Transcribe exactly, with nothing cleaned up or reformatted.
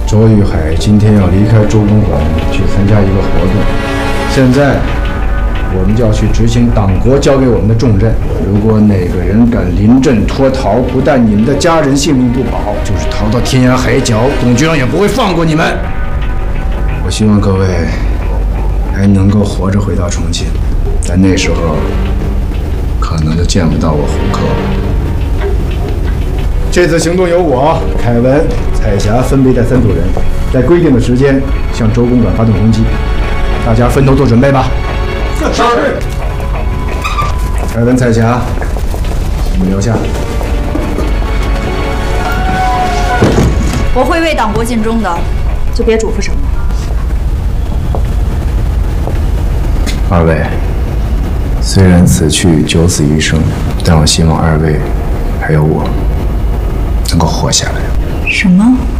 周玉海今天要离开周公馆去参加一个活动，现在我们就要去执行党国交给我们的重任。如果哪个人敢临阵脱逃，不但你们的家人性命不保，就是逃到天涯海角，董局长也不会放过你们。我希望各位还能够活着回到重庆，但那时候可能就见不到我胡克了。这次行动由我、凯文、彩霞分别带三组人，在规定的时间向周公馆发动攻击，大家分头做准备吧。是。凯文、彩霞，你们留下。 我会为党国尽忠的，就别嘱咐什么。 二位，虽然此去九死一生，但我希望二位还有我能够活下来。 什么？